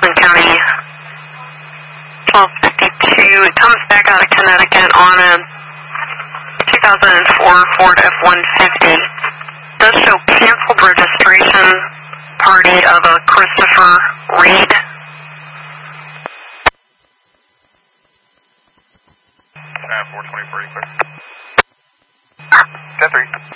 Oakland County, 1252. It comes back out of Connecticut on a 2004 Ford F-150. Does show canceled registration, party of a Christopher Reed. 420 clear. 10-3.